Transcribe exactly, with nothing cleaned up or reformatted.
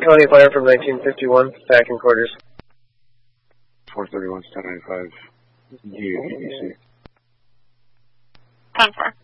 County Fire from nineteen fifty-one, packing quarters. four thirty-one, ten ninety-five, D U T B C. ten four.